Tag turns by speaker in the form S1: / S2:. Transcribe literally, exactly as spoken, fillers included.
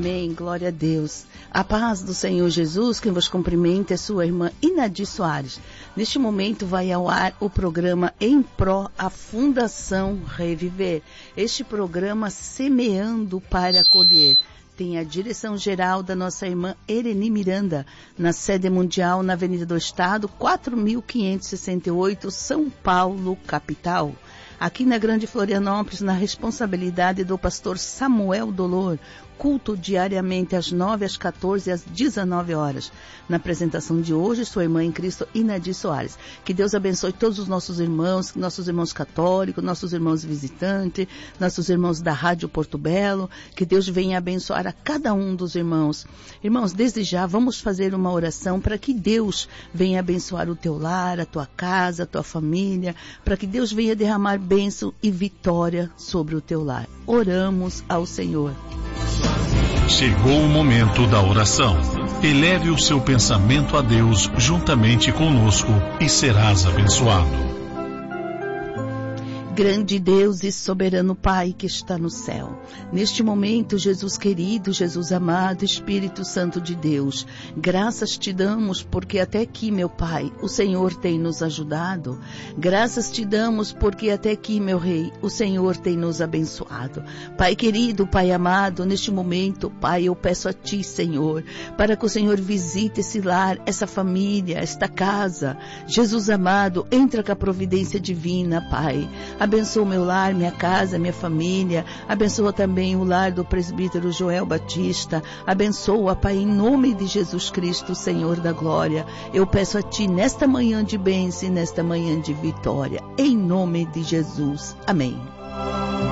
S1: Amém, glória a Deus. A paz do Senhor Jesus, quem vos cumprimenta é sua irmã Inadir Soares. Neste momento vai ao ar o programa Em Pró a Fundação Reviver. Este programa Semeando para Colher. Tem a direção geral da nossa irmã Ereni Miranda, na sede mundial na Avenida do Estado, quatro mil quinhentos e sessenta e oito, São Paulo, capital. Aqui na Grande Florianópolis, na responsabilidade do pastor Samuel Dolor, culto diariamente às nove, às quatorze e às dezenove horas. Na apresentação de hoje, sua irmã em Cristo, Inadir Soares. Que Deus abençoe todos os nossos irmãos, nossos irmãos católicos, nossos irmãos visitantes, nossos irmãos da Rádio Porto Belo. Que Deus venha abençoar a cada um dos irmãos. Irmãos, desde já, vamos fazer uma oração para que Deus venha abençoar o teu lar, a tua casa, a tua família, para que Deus venha derramar bênção e vitória sobre o teu lar. Oramos ao Senhor.
S2: Chegou o momento da oração. Eleve o seu pensamento a Deus juntamente conosco e serás abençoado.
S1: Grande Deus e soberano Pai que está no céu. Neste momento, Jesus querido, Jesus amado, Espírito Santo de Deus, graças te damos porque até aqui, meu Pai, o Senhor tem nos ajudado. Graças te damos porque até aqui, meu Rei, o Senhor tem nos abençoado. Pai querido, Pai amado, neste momento, Pai, eu peço a ti, Senhor, para que o Senhor visite esse lar, essa família, esta casa. Jesus amado, entra com a providência divina, Pai. Abençoa o meu lar, minha casa, minha família. Abençoa também o lar do presbítero Joel Batista. Abençoa, Pai, em nome de Jesus Cristo, Senhor da glória. Eu peço a ti nesta manhã de bênção e nesta manhã de vitória. Em nome de Jesus. Amém.